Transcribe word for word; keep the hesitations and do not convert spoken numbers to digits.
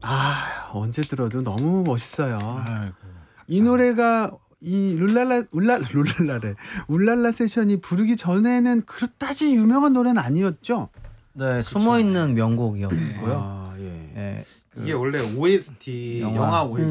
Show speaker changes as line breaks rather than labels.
아 언제 들어도 너무 멋있어요.
아이고,
이 노래가 이 룰랄라 울랄 룰랄라래 울랄라 세션이 부르기 전에는 그렇다지 유명한 노래는 아니었죠?
네, 숨어 있는 명곡이었고요.
아 예.
예,
이게 원래 오에스티
영화.
영화 오에스티